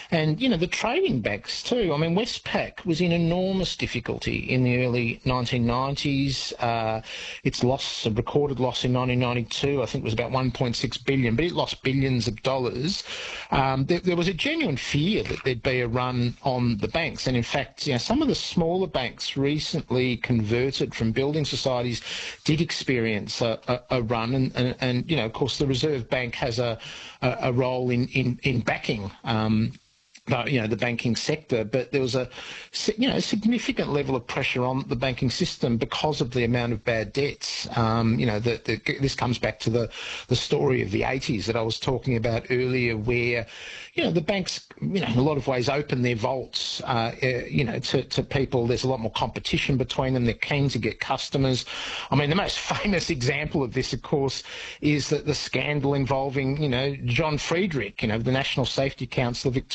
And, the trading banks too. I mean, Westpac was in enormous difficulty in the early 1990s. Its loss, a recorded loss in 1992, I think was about 1.6 billion, but it lost billions of dollars. There was a genuine fear that there'd be a run on the banks. And in fact, some of the smaller banks recently converted from building societies did experience a run. And of course, the Reserve Bank has a role in backing the banking sector, but there was a significant level of pressure on the banking system because of the amount of bad debts. This comes back to the story of the 80s that I was talking about earlier, where the banks, in a lot of ways, open their vaults, to people. There's a lot more competition between them. They're keen to get customers. I mean, the most famous example of this, of course, is the scandal involving, John Friedrich, the National Safety Council of Victoria.